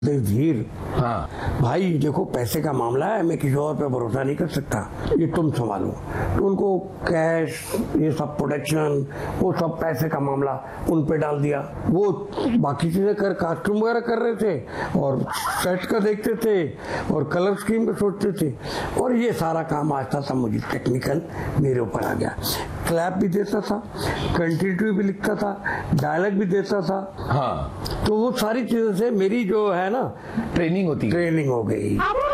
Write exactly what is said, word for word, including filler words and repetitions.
धीर, हाँ भाई देखो पैसे का मामला है, मैं किसी और पे भरोसा नहीं कर सकता, ये तुम संभालो। तो उनको कैश, ये सब प्रोटेक्शन, वो सब पैसे का मामला उन पे डाल दिया। वो बाकी चीजें कर, कॉस्ट्यूम वगैरह कर रहे थे और सेट का देखते थे और कलर स्कीम का सोचते थे, और ये सारा काम आता था मुझे टेक्निकल मेरे ऊपर आ गया। क्लैप भी देता था, कंटिन्यूटी भी लिखता था, डायलॉग भी देता था। हाँ तो वो सारी चीजों से मेरी जो है ना ट्रेनिंग होती है। ट्रेनिंग हो गई।